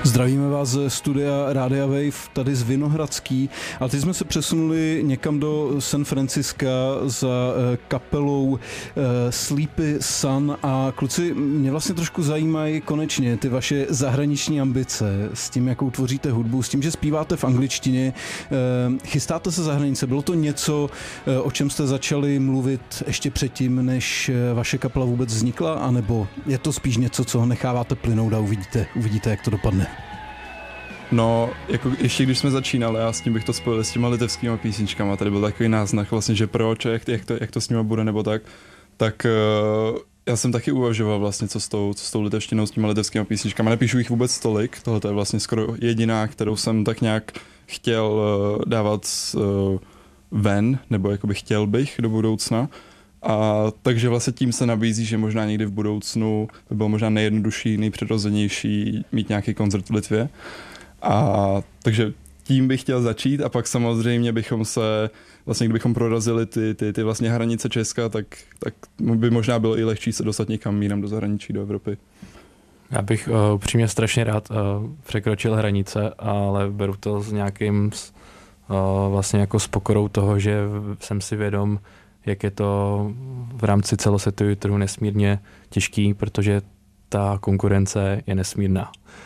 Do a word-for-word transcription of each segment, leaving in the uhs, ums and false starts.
Zdravíme vás ze studia Rádia Wave, tady z Vinohradský. A teď jsme se přesunuli někam do San Franciska za kapelou Sleepy Sun. A kluci, mě vlastně trošku zajímají konečně ty vaše zahraniční ambice s tím, jakou tvoříte hudbu, s tím, že zpíváte v angličtině. Chystáte se za hranice? Bylo to něco, o čem jste začali mluvit ještě předtím, než vaše kapela vůbec vznikla? Anebo je to spíš něco, co necháváte plynout a uvidíte, uvidíte, jak to dopadne? No, jako ještě když jsme začínali, já s tím bych to spojil s těma litevskýma písničkama, tady byl takový náznak vlastně, že proč, jak, jak, to, jak to s nimi bude, nebo tak, tak uh, já jsem taky uvažoval vlastně, co s tou, co s tou litevštinou, s těma litevskýma písničkama. Nepíšu jich vůbec tolik, tohle je vlastně skoro jediná, kterou jsem tak nějak chtěl uh, dávat uh, ven, nebo jakoby chtěl bych do budoucna. A takže vlastně tím se nabízí, že možná někdy v budoucnu by bylo možná nejjednodušší, nejpřirozenější mít nějaký koncert v Litvě. A takže tím bych chtěl začít a pak samozřejmě bychom se, vlastně kdybychom prorazili ty, ty, ty vlastně hranice Česka, tak, tak by možná bylo i lehčí se dostat někam jinam do zahraničí, do Evropy. Já bych uh, upřímně strašně rád uh, překročil hranice, ale beru to s nějakým uh, vlastně jako s pokorou toho, že jsem si vědom, jak je to v rámci celosvětového trhu nesmírně těžký, protože ta konkurence je nesmírná.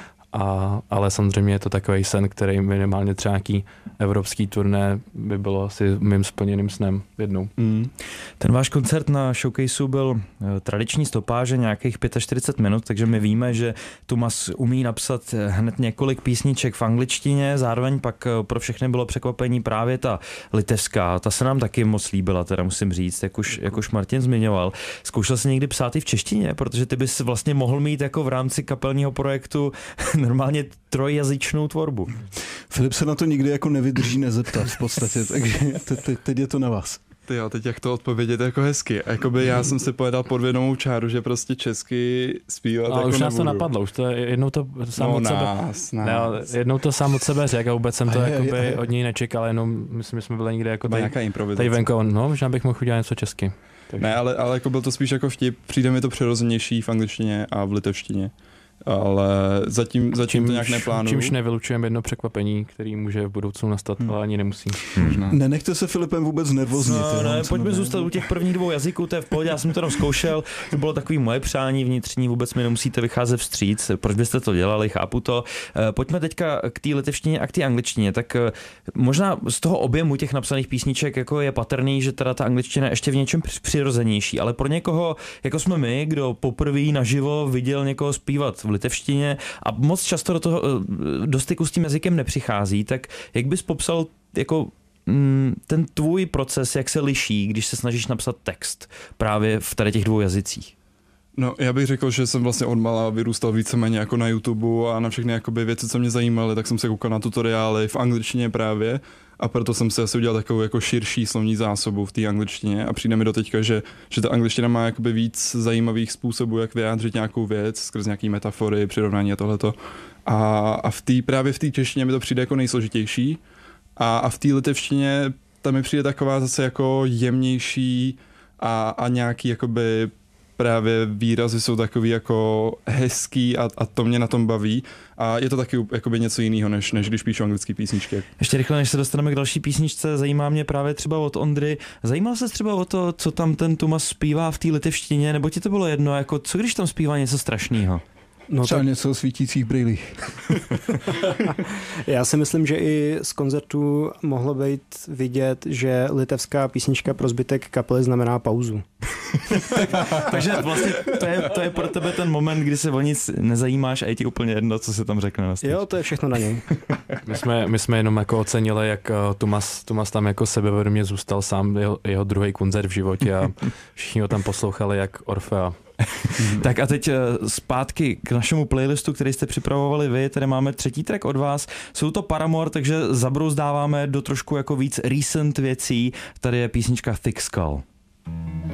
A, ale samozřejmě je to takový sen, který minimálně třeba nějaký evropský turné by bylo asi mým splněným snem jednou. Mm. Ten váš koncert na showcaseu byl tradiční stopáže nějakých čtyřicet pět minut, takže my víme, že Tumas umí napsat hned několik písniček v angličtině, zároveň pak pro všechny bylo překvapení právě ta litevská, ta se nám taky moc líbila, teda musím říct, jak už, jak už Martin zmiňoval. Zkoušel jsi někdy psát i v češtině, protože ty bys vlastně mohl mít jako v rámci kapelního projektu normálně trojjazyčnou tvorbu. Filip se na to nikdy jako nevydrží nezeptat v podstatě, takže te, te, teď je to na vás. Ty jo, teď jak to odpovědět jako hezky. Jakoby já jsem si povedal podvědomou čáru, že prostě česky zpívat ale jako už nás nebudu. to napadlo, už to jednou to sám no, od sebe. Nás, nás. Ne, jednou to sám od sebe řekl a vůbec jsem to je, jakoby je. od něj nečekal, jenom myslím, že jsme byli někde jako Byla tady, nějaká improvizace. tady venku, no možná bych mohl udělat něco česky. Takže. Ne, ale, ale jako byl to spíš jako vtip, přijde mi to přirozenější v angličtině a v litevštině. Ale zatím, zatím čím, to nějak neplánuju. Čímž nevylučujeme jedno překvapení, který může v budoucnu nastat, hmm. ale ani nemusí. Hmm. Nenechte se Filipem vůbec nervózně. No, ne, pojďme zůstat u těch prvních dvou jazyků, to je v pohodě, já jsem to tam zkoušel, to bylo takový moje přání vnitřní, vůbec mi nemusíte vycházet vstříc, proč byste to dělali, chápu to. Pojďme teďka k té litevštině a k té angličtině, tak možná z toho objemu těch napsaných písniček jako je patrný, že teda ta angličtina je ještě v něčem přirozenější, ale pro někoho, jako jsme my, kdo poprvé naživo viděl někoho zpívat v litevštině a moc často do toho do styku s tím jazykem nepřichází, tak jak bys popsal jako ten tvůj proces, jak se liší, když se snažíš napsat text právě v tady těch dvou jazycích? No, já bych řekl, že jsem vlastně od mala vyrůstal víceméně jako na YouTube a na všechny jakoby věci, co mě zajímaly, tak jsem se koukal na tutoriály v angličtině právě a proto jsem si asi udělal takovou jako širší slovní zásobu v té angličtině a přijde mi do teďka, že, že ta angličtina má jakoby víc zajímavých způsobů, jak vyjádřit nějakou věc skrz nějaký metafory, přirovnání a tohleto. A, a v té právě v té češtině mi to přijde jako nejsložitější a, a v té litevštině tam mi přijde taková zase jako jemnější a, a nějaký jakoby právě výrazy jsou takový jako hezký a, a to mě na tom baví a je to taky jakoby něco jiného, než, než když píšu anglické písničky. Ještě rychle, než se dostaneme k další písničce, zajímá mě právě třeba od Ondry. Zajímal se třeba o to, co tam ten Tumas zpívá v té litevštině, nebo ti to bylo jedno, jako co když tam zpívá něco strašného? No třeba tak... něco o svítících brýlích. Já si myslím, že i z koncertu mohlo být vidět, že litevská písnička pro zbytek kapely znamená pauzu. Takže vlastně to je, to je pro tebe ten moment, kdy se o nic nezajímáš a je ti úplně jedno, co se tam řekne na stage. Jo, to je všechno na něm. My jsme, my jsme jenom jako ocenili, jak Tumas, Tumas tam jako sebevědomě zůstal sám, jeho, jeho druhý koncert v životě a všichni ho tam poslouchali jak Orfea. Tak a teď zpátky k našemu playlistu, který jste připravovali vy, tady máme třetí track od vás. Jsou to Paramore, takže zabrouzdáváme do trošku jako víc recent věcí. Tady je písnička Thick Skull.